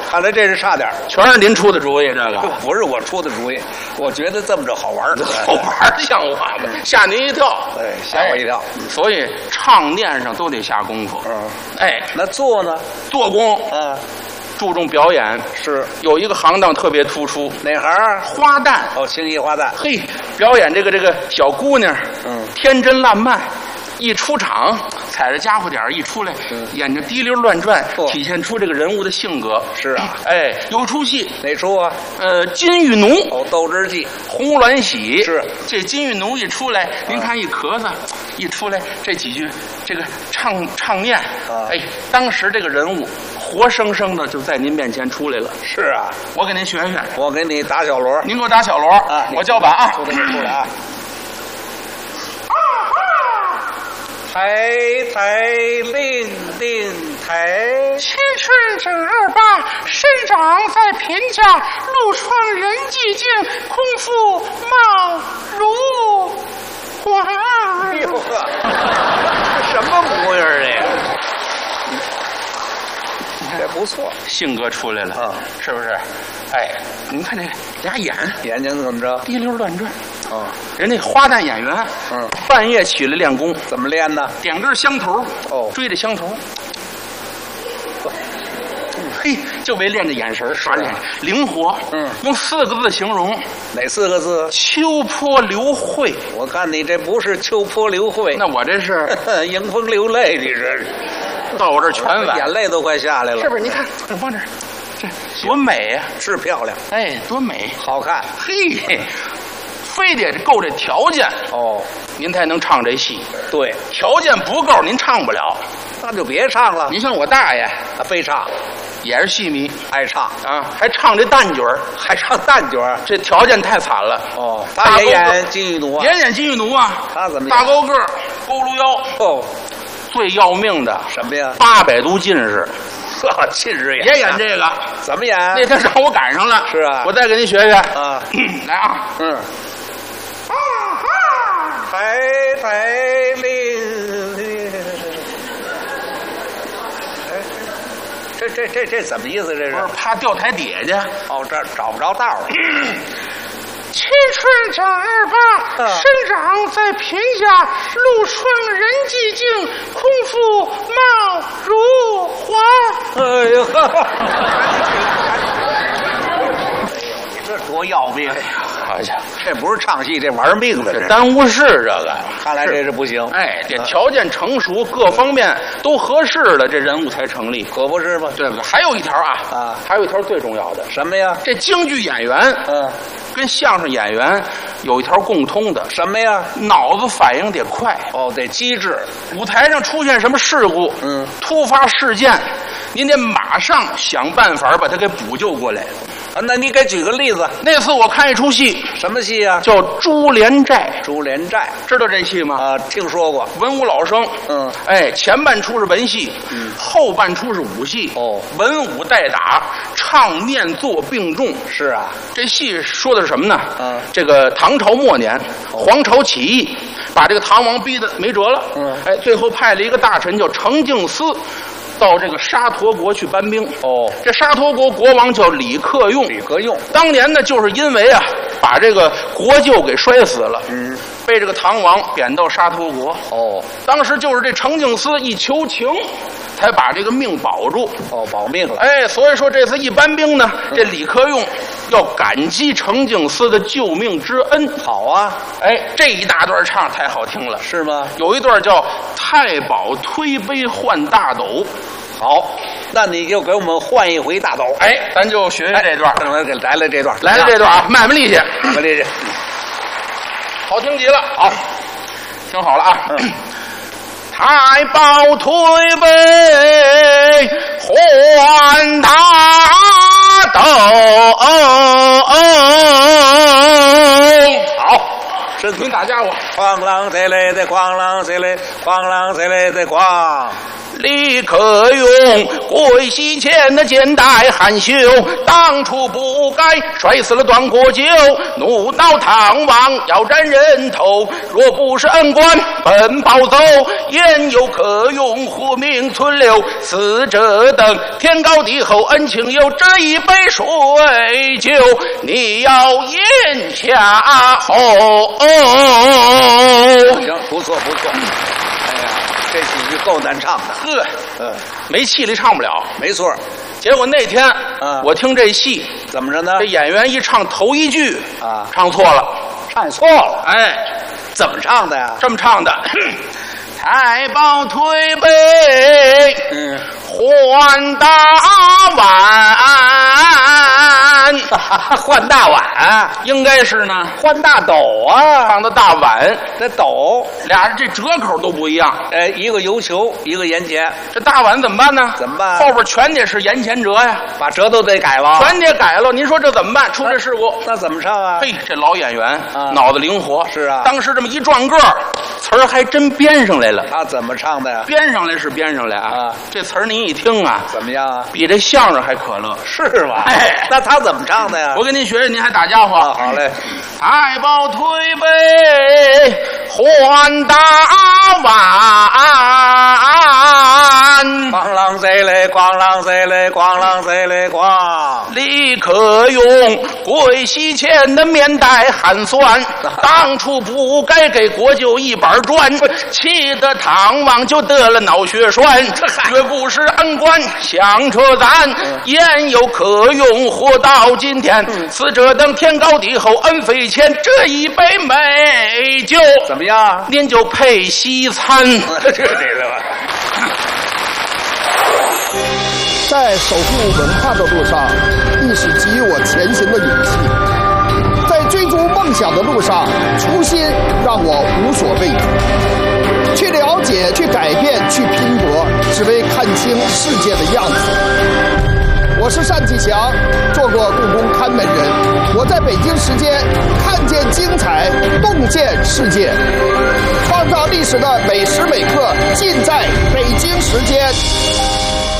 看来这是差点， 全是您出的主意，这个不是我出的主意。我觉得这么着好玩， 好玩像话吗？吓您一跳， 哎，吓我一跳。 所以唱念上都得下功夫。哎， 那做呢？ 做工，注重表演。 是有一个行当特别突出， 哪行？ 花旦。 哦，青衣花旦。 嘿，表演这个小姑娘，天真烂漫。一出场，踩着家伙点一出来，眼睛滴溜乱转，体现出这个人物的性格。 是啊， 哎，有出戏。 哪出啊？ 金玉奴。 哦，斗智记。 红鸾喜。 是这金玉奴一出来，您看一咳嗽，一出来这几句这个唱念，哎，当时这个人物活生生的就在您面前出来了。 是啊， 我给您学学。 我给你打小锣。 您给我打小锣啊！我叫板啊！ 出来啊！抬抬令令抬， 青春正28，生长在贫家，陆川人寂静，空腹貌如花。 哎呦呵，这什么模样儿呀？这不错， 性格出来了，是不是？哎，您看这俩眼睛怎么着？ 滴溜乱转。人家花旦演员，半夜起来练功， 怎么练呢？ 点根香头，追着香头，嘿，就为练这眼神耍脸灵活。用4个字形容， 哪4个字？ 秋波流慧。 我看你这不是秋波流慧， 那我这是迎风流泪，你这是。 到我这全完， 眼泪都快下来了， 是不是？你看，往这，这多美呀！ 是漂亮， 哎，多美， 好看。 嘿，非得够这条件您才能唱这戏。 对， 条件不够您唱不了， 那就别唱了。 您像我大爷， 非唱， 也是戏迷， 爱唱啊，还唱这旦角儿， 还唱旦角儿， 这条件太惨了。 他也演金玉奴啊， 也演金玉奴啊。 他怎么大高个儿，佝偻腰。最要命的什么呀 ？800度近视。 近视也演这个？ 怎么演？ 那天让我赶上了。 是啊， 我再给您学学啊。 来啊， 抬抬令。这怎么意思？这是怕掉台底下去。 这找不着道了。 青春正28，生长在贫家，陆川人寂静，空腹貌如花。 哎呦呵！你这多要命！ 好家伙， 这不是唱戏，这玩命的， 这耽误事这个。 看来这是不行。 哎，这条件成熟，各方面都合适了，这人物才成立， 可不是吗？ 对不对？还有一条还有一条最重要的， 什么呀？ 这京剧演员，跟相声演员有一条共通的， 什么呀？ 脑子反应得快。 得机智。 舞台上出现什么事故，突发事件，您得马上想办法把它给补救过来。 那你给举个例子。 那次我看一出戏， 什么戏啊？ 叫《珠帘寨》。 珠帘寨， 知道这戏吗？ 听说过。 文武老生。哎，前半出是文戏，后半出是武戏。文武带打，唱念做并重。 是啊， 这戏说的是什么呢？这个唐朝末年，黄巢起义，把这个唐王逼得没辙了。哎，最后派了一个大臣叫程敬思。到这个沙陀国去搬兵。这沙陀国国王叫李克用。当年呢，就是因为把这个国舅给摔死了，被这个唐王贬到沙陀国。当时就是这程敬思一求情，才把这个命保住。 保命了。 哎，所以说这次一搬兵呢，这李克用要感激程敬思的救命之恩。 好啊， 哎，这一大段唱太好听了， 是吗？ 有一段叫太保推杯换大斗。 好，那你就给我们换一回大斗。 哎，咱就学学这段。 来了这段， 来了这段啊，卖卖力气， 卖卖力气， 好听极了。好，听好了啊。太保推杯换大斗。好， 这您打家伙。 哐啷谁来的哐啷谁来，哐啷谁来的哐。 李克用跪膝前的肩带含羞，当初不该摔死了段国舅，怒恼唐王要斩人头，若不是恩官奔跑走，焉有克用活命存留？死者等天高地厚恩情有，这一杯水酒你要咽下喉。 行，不错不错。哎呀，这几句够难唱的。 没气力唱不了。 没错。 结果那天，我听这戏怎么着呢？ 这演员一唱头一句啊， 唱错了， 唱错了。 哎， 怎么唱的呀？ 这么唱的。太保推杯，换大碗， 换大碗， 应该是呢， 换大斗啊， 唱的大碗， 这斗， 俩人这折口都不一样。 哎，一个油球，一个盐钱， 这大碗怎么办呢？ 怎么办？ 后边全得是盐钱折呀， 把折都得改了， 全得改了。您说这怎么办？出这事故， 那怎么唱啊？ 嘿，这老演员脑子灵活， 是啊， 当时这么一转个，词儿还真编上来了。 他怎么唱的呀？ 编上来是编上来啊，这词儿您一听啊， 怎么样啊？ 比这相声还可乐， 是吧？ 哎， 那他怎么唱的呀？ 我给您学学，您还打家伙。 好嘞。 太保推杯换大碗， 咣啷贼嘞，咣啷贼嘞，咣啷贼嘞，咣。 李克用跪膝前的面带汗酸，当初不该给国舅一板砖，气得唐王就得了脑血栓。绝不是恩官想扯咱，焉有克用活到今天？死者等天高地厚恩非浅，这一杯美酒怎么样？ 您就配西餐。 这了吧？ 在守护文化的路上，历史给予我前行的勇气；在追逐梦想的路上，初心让我无所畏惧。去了解，去改变，去拼搏，只为看清世界的样子。我是单霁翔，做过故宫看门人。我在北京时间看见精彩，洞见世界，创造历史的每时每刻，尽在北京时间。